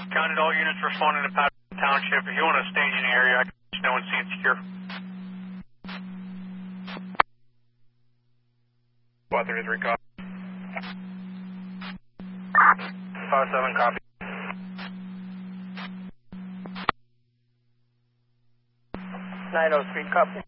Counted all units responding to Patterson Township. If you want to stay in the area, I can let you know and see it secure. 533 copy. 5-7 copy. 903 copy.